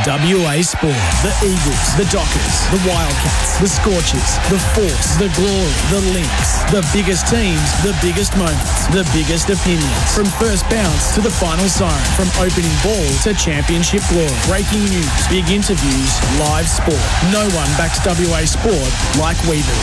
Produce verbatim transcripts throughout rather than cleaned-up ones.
W A Sport. The Eagles, the Dockers, the Wildcats, the Scorchers, the Force, the Glory, the Lynx. The biggest teams, the biggest moments, the biggest opinions. From first bounce to the final siren. From opening ball to championship glory. Breaking news, big interviews, live sport. No one backs W A Sport like we do.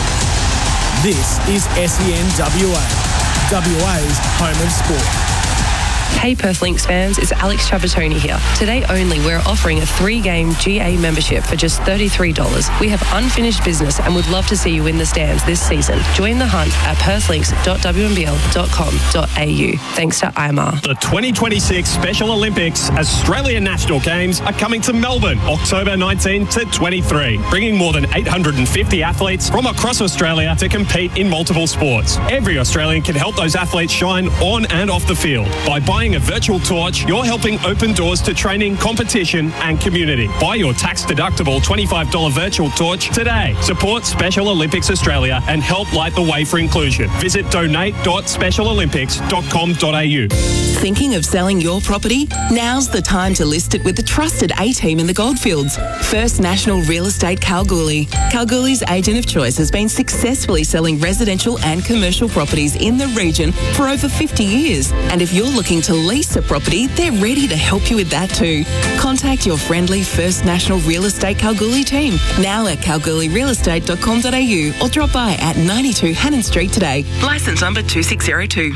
This is S E N W A, W A's home of sport. Hey Perth Lynx fans, it's Alex Trapattoni here. Today only, we're offering a three-game G A membership for just thirty-three dollars. We have unfinished business and would love to see you in the stands this season. Join the hunt at perth lynx dot w n b l dot com dot a u. Thanks to I M A R. The twenty twenty-six Special Olympics Australian National Games are coming to Melbourne, October nineteenth to twenty-three, bringing more than eight hundred fifty athletes from across Australia to compete in multiple sports. Every Australian can help those athletes shine on and off the field. By buying a virtual torch, you're helping open doors to training, competition and community. Buy your tax-deductible twenty-five dollars virtual torch today. Support Special Olympics Australia and help light the way for inclusion. Visit donate dot special olympics dot com dot a u. Thinking of selling your property? Now's the time to list it with the trusted A-team in the Goldfields. First National Real Estate Kalgoorlie. Kalgoorlie's agent of choice has been successfully selling residential and commercial properties in the region for over fifty years. And if you're looking to lease a property, they're ready to help you with that too. Contact your friendly First National Real Estate Kalgoorlie team now at kalgoorlie real estate dot com dot a u or drop by at ninety-two Hannon Street today. Licence number two six zero two.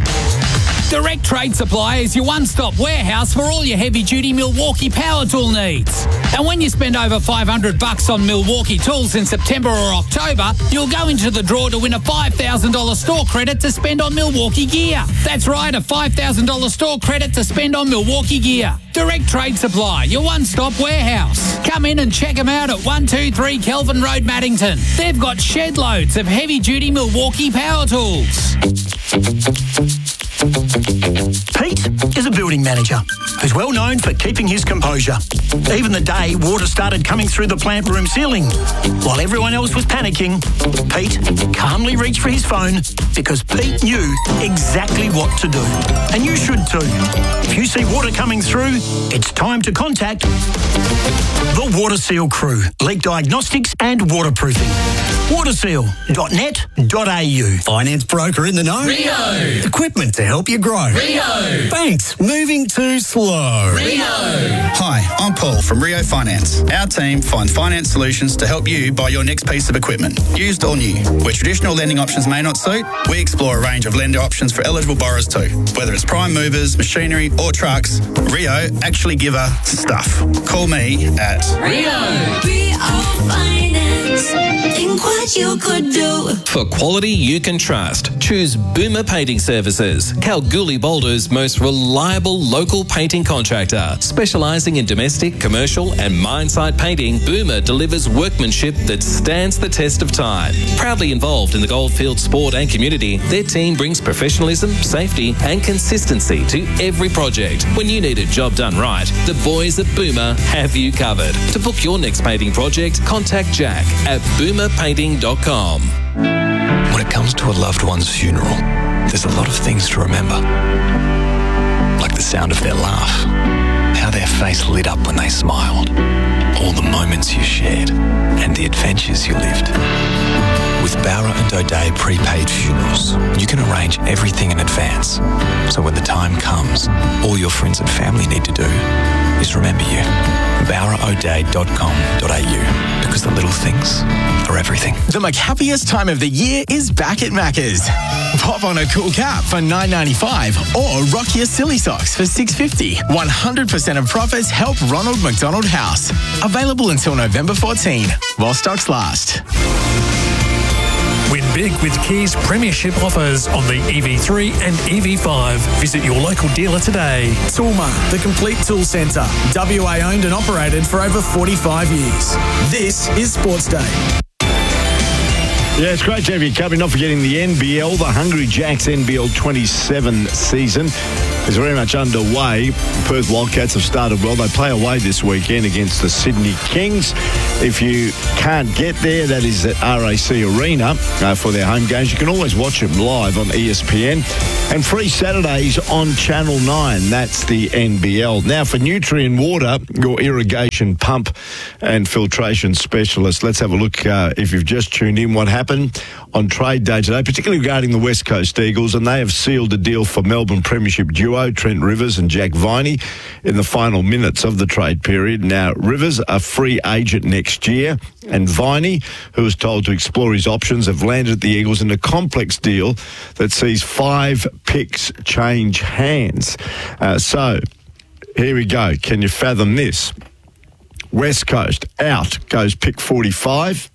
Direct Trade Supply is your one-stop warehouse for all your heavy-duty Milwaukee power tool needs. And when you spend over five hundred bucks on Milwaukee tools in September or October, you'll go into the draw to win a five thousand dollars store credit to spend on Milwaukee gear. That's right, a five thousand dollars store credit to spend on Milwaukee gear. Direct Trade Supply, your one-stop warehouse. Come in and check them out at one two three Kelvin Road, Maddington. They've got shed loads of heavy-duty Milwaukee power tools. Pete is a building manager who's well known for keeping his composure. Even the day water started coming through the plant room ceiling. While everyone else was panicking, Pete calmly reached for his phone because Pete knew exactly what to do. And you should too. If you see water coming through, it's time to contact the Water Seal crew. Leak diagnostics and waterproofing. water seal dot net dot a u. Finance broker in the know. Rio. Equipment to help you grow. Rio. Banks moving too slow. Rio. Hi, I'm Paul from Rio Finance. Our team finds finance solutions to help you buy your next piece of equipment, used or new. Where traditional lending options may not suit, we explore a range of lender options for eligible borrowers too. Whether it's prime movers, machinery or trucks, Rio actually give a stuff. Call me at Rio. Rio Finance. Think what you could do. For quality you can trust, choose Boomer Painting Services, Kalgoorlie Boulder's most reliable local painting contractor. Specialising in domestic, commercial and mine site painting, Boomer delivers workmanship that stands the test of time. Proudly involved in the Goldfield sport and community, their team brings professionalism, safety and consistency to every project. When you need a job done right, the boys at Boomer have you covered. To book your next painting project, contact Jack at boomer painting dot com. When it comes to a loved one's funeral, there's a lot of things to remember. Like the sound of their laugh, how their face lit up when they smiled, all the moments you shared, and the adventures you lived. With Bowra and O'Dea Prepaid Funerals, you can arrange everything in advance. So when the time comes, all your friends and family need to do is remember you. bowra o'dea dot com dot a u, because the little things are everything. The McHappiest time of the year is back at Macca's. Pop on a cool cap for nine ninety-five or rock your silly socks for six fifty. one hundred percent of profits help Ronald McDonald House. Available until November fourteenth, while stocks last. Win big with Kia's premiership offers on the E V three and E V five. Visit your local dealer today. Toolmart, the complete tool centre. W A owned and operated for over forty-five years. This is Sports Day. Yeah, it's great to have you company. Not forgetting the N B L, the Hungry Jacks N B L twenty-seven season. is very much underway. Perth Wildcats have started well. They play away this weekend against the Sydney Kings. If you can't get there, that is at R A C Arena uh, for their home games. You can always watch them live on E S P N. And free Saturdays on Channel nine. That's the N B L. Now for Nutrien Water, your irrigation pump and filtration specialist. Let's have a look, uh, if you've just tuned in, what happened on trade day today, particularly regarding the West Coast Eagles, and they have sealed a deal for Melbourne Premiership duo Trent Rivers and Jack Viney in the final minutes of the trade period. Now, Rivers, a free agent next year, and Viney, who was told to explore his options, have landed at the Eagles in a complex deal that sees five picks change hands. Uh, so, here we go. Can you fathom this? West Coast, out goes pick forty-five,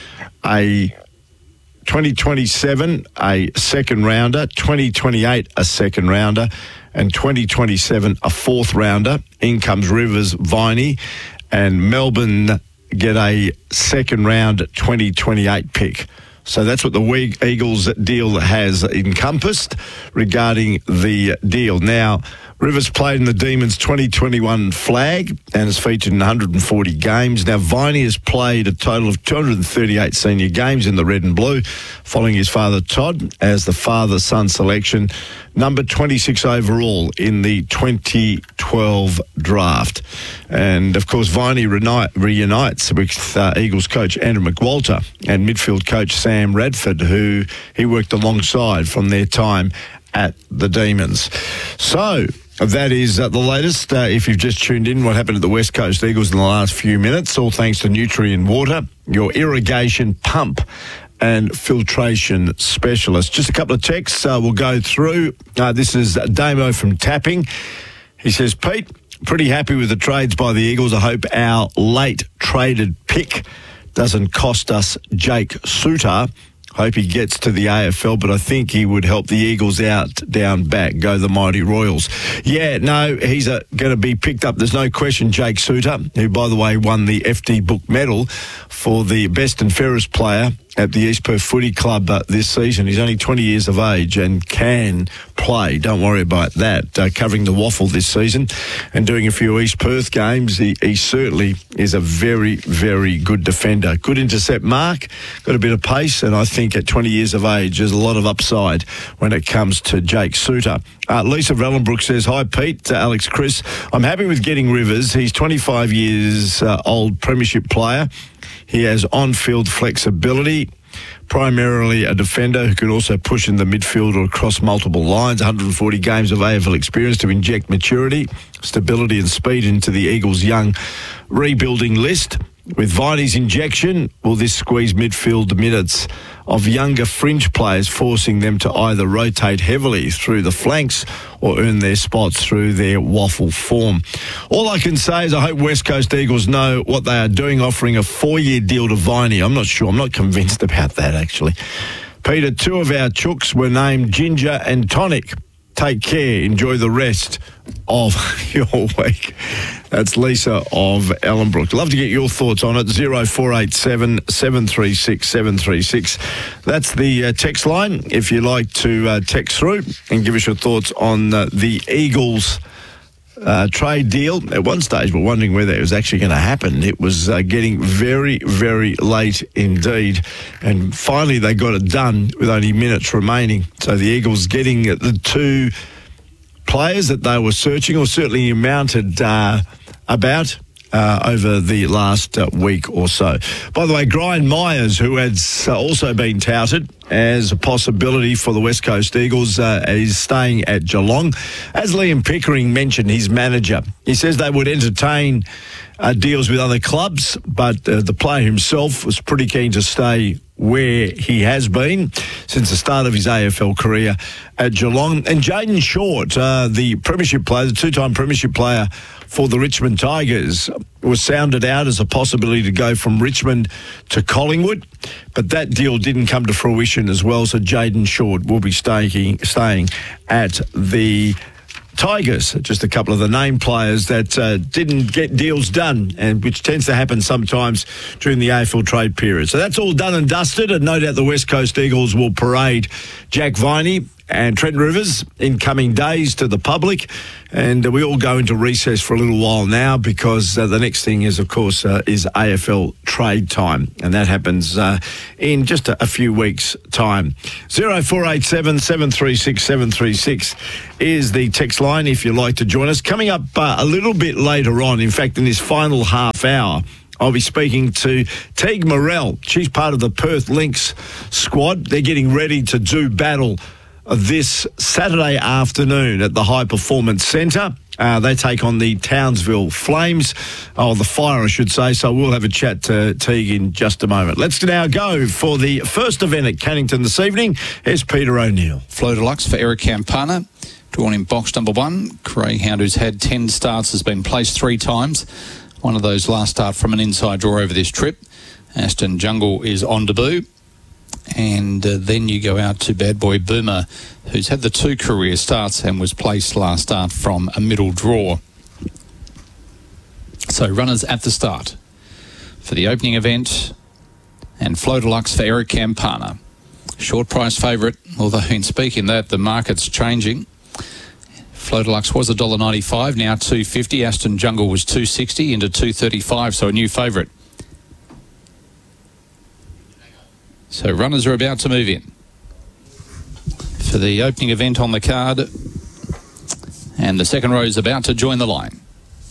a twenty twenty-seven, a second rounder, twenty twenty-eight, a second rounder, and twenty twenty-seven, a fourth rounder. In comes Rivers, Viney, and Melbourne get a second round twenty twenty-eight pick. So that's what the Eagles deal has encompassed regarding the deal. Now, Rivers played in the Demons twenty twenty-one flag and has featured in one hundred forty games. Now, Viney has played a total of two hundred thirty-eight senior games in the red and blue, following his father Todd as the father-son selection, number twenty-six overall in the twenty twelve draft. And, of course, Viney reunite, reunites with uh, Eagles coach Andrew McWalter and midfield coach Sam Radford, who he worked alongside from their time at the Demons. So, that is uh, the latest. Uh, if you've just tuned in, what happened at the West Coast Eagles in the last few minutes, all thanks to Nutrien Water, your irrigation pump and filtration specialist. Just a couple of texts uh, we'll go through. Uh, this is Damo from Tapping. He says, Pete, pretty happy with the trades by the Eagles. I hope our late traded pick doesn't cost us Jake Suter. Hope he gets to the A F L, but I think he would help the Eagles out down back. Go the mighty Royals. Yeah, no, he's going to be picked up. There's no question. Jake Suter, who, by the way, won the F D Book medal for the best and fairest player at the East Perth Footy Club uh, this season. He's only twenty years of age and can play. Don't worry about that. Uh, covering the waffle this season and doing a few East Perth games. He, he certainly is a very, very good defender. Good intercept mark, got a bit of pace, and I think at twenty years of age, there's a lot of upside when it comes to Jake Suter. Uh, Lisa Vellenbrook says, hi, Pete, uh, Alex, Chris. I'm happy with getting Rivers. He's twenty-five years uh, old premiership player. He has on-field flexibility, primarily a defender who can also push in the midfield or across multiple lines, one hundred forty games of A F L experience to inject maturity, stability and speed into the Eagles' young rebuilding list. With Viney's injection, will this squeeze midfield minutes of younger fringe players, forcing them to either rotate heavily through the flanks or earn their spots through their waffle form? All I can say is I hope West Coast Eagles know what they are doing, offering a four-year deal to Viney. I'm not sure. I'm not convinced about that, actually. Peter, two of our chooks were named Ginger and Tonic. Take care. Enjoy the rest of your week. That's Lisa of Ellenbrook. Love to get your thoughts on it. oh four eight seven, seven three six, seven three six. That's the uh, text line if you like to uh, text through and give us your thoughts on uh, the Eagles Uh, trade deal. At one stage, we're wondering whether it was actually going to happen. It was uh, getting very, very late indeed. And finally, they got it done with only minutes remaining. So the Eagles getting the two players that they were searching, or certainly amounted uh, about uh, over the last uh, week or so. By the way, Brian Myers, who has uh, also been touted as a possibility for the West Coast Eagles, uh, is staying at Geelong. As Liam Pickering mentioned, his manager, he says they would entertain uh, deals with other clubs, but uh, the player himself was pretty keen to stay where he has been since the start of his A F L career at Geelong. And Jaden Short, uh, the premiership player, the two-time premiership player for the Richmond Tigers, was sounded out as a possibility to go from Richmond to Collingwood, but that deal didn't come to fruition as well, so Jaden Short will be staying, staying at the Tigers. Just a couple of the name players that uh, didn't get deals done, and which tends to happen sometimes during the A F L trade period. So that's all done and dusted, and no doubt the West Coast Eagles will parade Jack Viney and Trent Rivers in coming days to the public. And uh, we all go into recess for a little while now because uh, the next thing is, of course, uh, is A F L trade time. And that happens uh, in just a, a few weeks' time. zero four eight seven, seven three six, seven three six is the text line if you'd like to join us. Coming up uh, a little bit later on, in fact, in this final half hour, I'll be speaking to Teague Morrell. She's part of the Perth Lynx squad. They're getting ready to do battle this Saturday afternoon at the High Performance Centre. Uh, they take on the Townsville Flames, or the Fire, I should say. So we'll have a chat to Teague in just a moment. Let's now go for the first event at Cannington this evening. Here's Peter O'Neill. Flow Deluxe for Eric Campana. Drawn in box number one. Greyhound, who's had ten starts, has been placed three times. One of those last start from an inside draw over this trip. Aston Jungle is on debut. And uh, then you go out to Bad Boy Boomer, who's had the two career starts and was placed last start from a middle draw. So runners at the start for the opening event, and Flow Deluxe for Eric Campana. Short price favourite, although in speaking that, the market's changing. Flow Deluxe was one dollar ninety-five, now two dollars fifty. Aston Jungle was two dollars sixty into two dollars thirty-five, so a new favourite. So runners are about to move in for the opening event on the card, and the second row is about to join the line.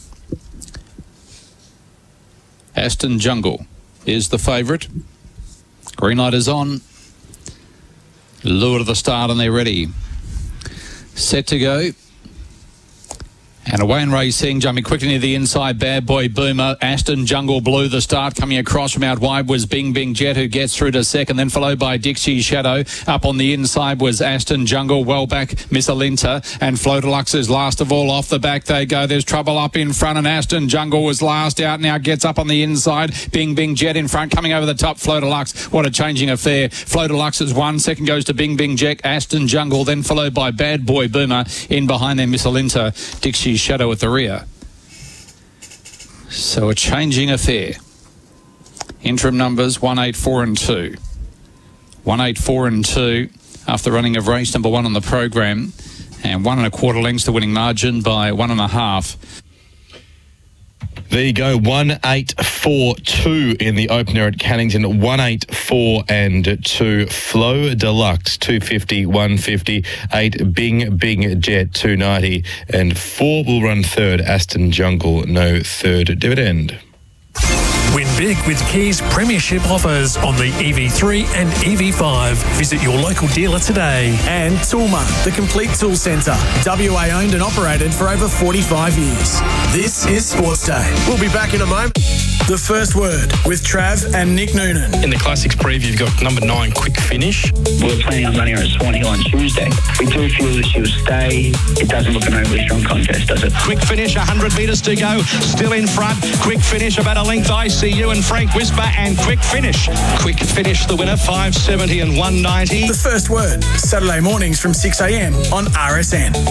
Aston Jungle is the favourite. Green light is on. Lure to the start and they're ready. Set to go. And away and racing, jumping quickly near the inside, Bad Boy Boomer. Aston Jungle Blue, the start. Coming across from out wide was Bing Bing Jet, who gets through to second, then followed by Dixie Shadow. Up on the inside was Aston Jungle, well back, Miss Alinta. And Flow Deluxe is last of all. Off the back they go. There's trouble up in front, and Aston Jungle was last out. Now gets up on the inside. Bing Bing Jet in front, coming over the top. Flow Deluxe, what a changing affair. Flow Deluxe is one. Second goes to Bing Bing Jet. Aston Jungle, then followed by Bad Boy Boomer. In behind them, Miss Alinta. Dixie Shadow at the rear. So a changing affair. Interim numbers one eight four and two. one eight four and two after running of race number one on the program, and one and a quarter lengths the winning margin by one and a half. There you go, one eight four two in the opener at Cannington, one eight four and two. Flow Deluxe, two fifty, one fifty, eight Bing Bing Jet, two ninety, and four will run third, Aston Jungle, no third dividend. Win big with Kia's premiership offers on the E V three and E V five. Visit your local dealer today. And Toolmart, the complete tool centre. W A owned and operated for over forty-five years. This is Sports Day. We'll be back in a moment. The First Word with Trav and Nick Noonan. In the Classics preview, you've got number nine, Quick Finish. We're planning on running her at Swan Hill on Tuesday. We do feel that she'll stay. It doesn't look an overly strong contest, does it? Quick Finish, one hundred metres to go. Still in front. Quick Finish, about a length. I C U and Frank Whisper, and Quick Finish. Quick Finish, the winner, five seventy and one ninety. The First Word, Saturday mornings from six a m on R S N.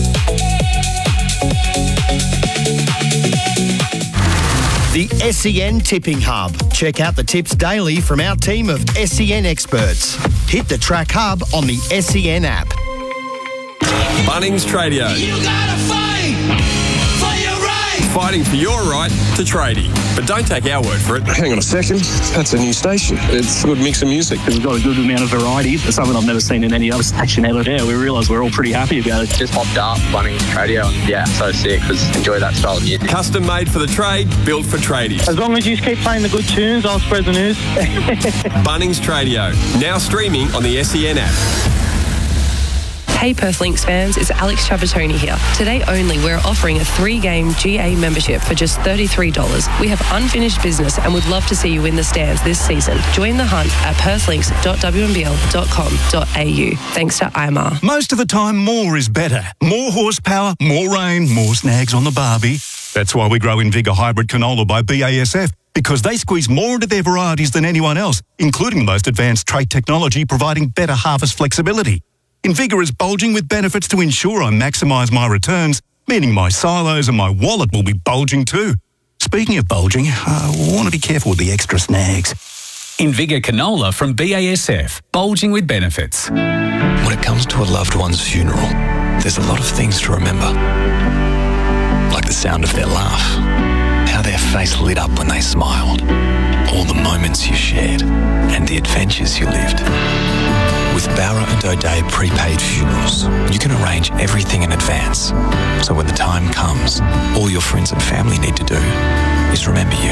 The S E N Tipping Hub. Check out the tips daily from our team of S E N experts. Hit the Track Hub on the S E N app. Bunnings Tradio. You gotta fight for your right. Fighting for your right to tradie. But don't take our word for it. Hang on a second. That's a new station. It's a good mix of music. We've got a good amount of variety. It's something I've never seen in any other station ever. Yeah, we realise we're all pretty happy about it. Just popped up Bunnings Tradio, and yeah, so sick because enjoy that style of music. Custom made for the trade, built for tradies. As long as you keep playing the good tunes, I'll spread the news. Bunnings Tradio, now streaming on the S E N app. Hey Perth Lynx fans, it's Alex Trapattoni here. Today only, we're offering a three-game G A membership for just thirty-three dollars. We have unfinished business and would love to see you in the stands this season. Join the hunt at perth lynx dot w n b l dot com dot a u. Thanks to I M R. Most of the time, more is better. More horsepower, more rain, more snags on the barbie. That's why we grow Invigor Hybrid Canola by B A S F, because they squeeze more into their varieties than anyone else, including the most advanced trait technology providing better harvest flexibility. Invigor is bulging with benefits to ensure I maximise my returns, meaning my silos and my wallet will be bulging too. Speaking of bulging, I want to be careful with the extra snags. Invigor Canola from B A S F, bulging with benefits. When it comes to a loved one's funeral, there's a lot of things to remember. Like the sound of their laugh, how their face lit up when they smiled, all the moments you shared, and the adventures you lived. With Bowra and O'Dea prepaid funerals, you can arrange everything in advance. So when the time comes, all your friends and family need to do is remember you.